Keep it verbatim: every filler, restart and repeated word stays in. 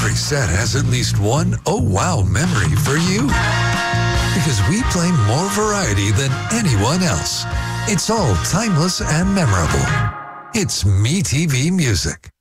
every set has at least one oh wow memory for you. Because we play more variety than anyone else. It's all timeless and memorable. It's MeTV Music.